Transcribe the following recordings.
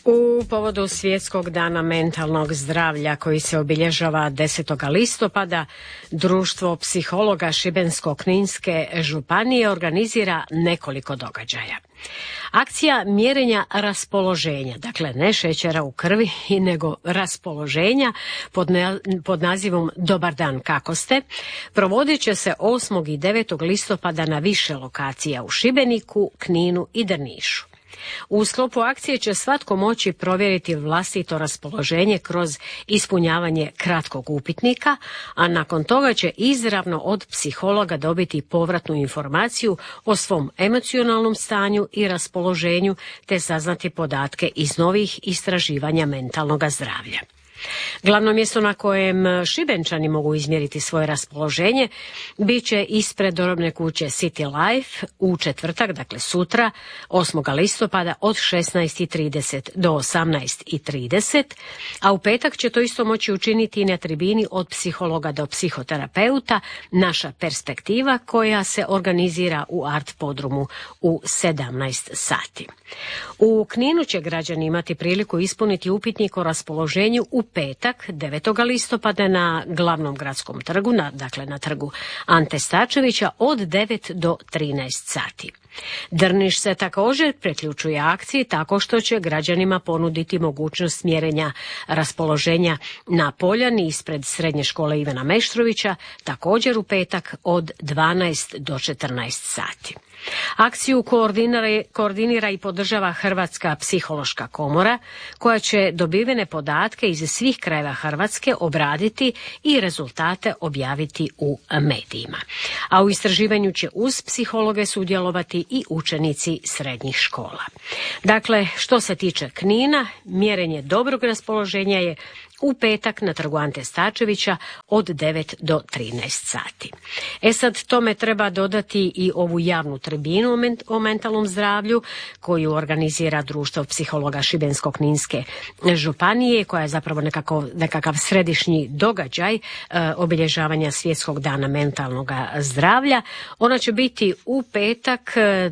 U povodu Svjetskog dana mentalnog zdravlja koji se obilježava 10. listopada, Društvo psihologa Šibensko-kninske županije organizira nekoliko događaja. Akcija mjerenja raspoloženja, dakle ne šećera u krvi, nego raspoloženja pod nazivom Dobar dan, kako ste, provodit će se 8. i 9. listopada na više lokacija u Šibeniku, Kninu i Drnišu. U sklopu akcije će svatko moći provjeriti vlastito raspoloženje kroz ispunjavanje kratkog upitnika, a nakon toga će izravno od psihologa dobiti povratnu informaciju o svom emocionalnom stanju i raspoloženju te saznati podatke iz novih istraživanja mentalnog zdravlja. Glavno mjesto na kojem Šibenčani mogu izmjeriti svoje raspoloženje bit će ispred dorobne kuće City Life u četvrtak, dakle sutra, 8. listopada od 16:30 do 18:30, a u petak će to isto moći učiniti i na tribini od psihologa do psihoterapeuta Naša perspektiva, koja se organizira u Art podrumu u 17 sati. U Kninu će građani imati priliku ispuniti upitnik o raspoloženju u petak 9. listopada na glavnom gradskom trgu, dakle na trgu Ante Starčevića od 9 do 13 sati. Drniš se također priključuje akciji tako što će građanima ponuditi mogućnost mjerenja raspoloženja na Poljani ispred Srednje škole Ivana Meštrovića, također u petak od 12 do 14 sati. Akciju koordinira i podržava Hrvatska psihološka komora, koja će dobivene podatke iz svih krajeva Hrvatske obraditi i rezultate objaviti u medijima. A u istraživanju će uz psihologe sudjelovati i učenici srednjih škola. Dakle, što se tiče Knina, mjerenje dobrog raspoloženja je u petak na trgu Ante Starčevića od 9 do 13 sati. Sad tome treba dodati i ovu javnu tribinu o mentalnom zdravlju koju organizira Društvo psihologa Šibensko-kninske županije, koja je zapravo nekakav središnji događaj obilježavanja Svjetskog dana mentalnog zdravlja. Ona će biti u petak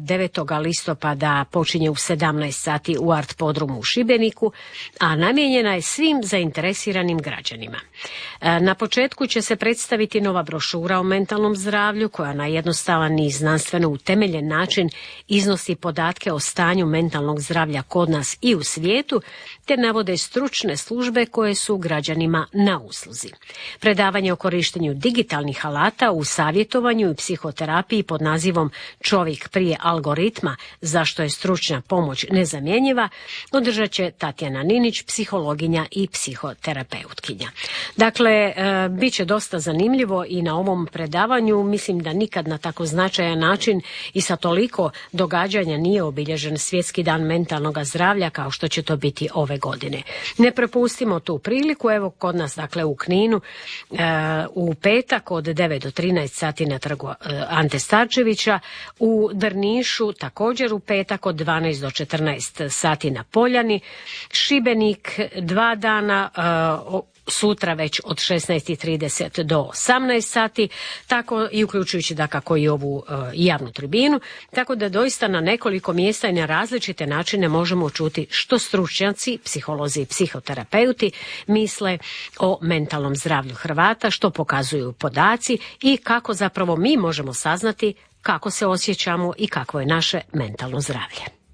9. listopada, počinje u 17 sati u Art podrumu u Šibeniku, a namijenjena je svim zainteresiranim građanima. Na početku će se predstaviti nova brošura o mentalnom zdravlju koja na jednostavan i znanstveno utemeljen način iznosi podatke o stanju mentalnog zdravlja kod nas i u svijetu, te navode stručne službe koje su građanima na usluzi. Predavanje o korištenju digitalnih alata u savjetovanju i psihoterapiji pod nazivom Čovjek prije algoritma, zašto je stručna pomoć nezamjenjiva, održat će Tatjana Ninić, psihologinja i psihoterapeutkinja. Dakle, bit će dosta zanimljivo i na ovom predavanju. Mislim da nikad na tako značajan način i sa toliko događanja nije obilježen Svjetski dan mentalnog zdravlja kao što će to biti ove godine. Ne prepustimo tu priliku. Evo kod nas, dakle u Kninu, u petak od 9 do 13 sati na trgu Ante Starčevića, u Drnišu također u petak od 12 do 14 sati na Poljani, Šibenik 2 dana, sutra već od 16:30 do 18 sati, tako i uključujući dakako i ovu javnu tribinu, tako da doista na nekoliko mjesta i na različite načine možemo čuti što stručnjaci, psiholozi i psihoterapeuti misle o mentalnom zdravlju Hrvata, što pokazuju podaci i kako zapravo mi možemo saznati kako se osjećamo i kakvo je naše mentalno zdravlje.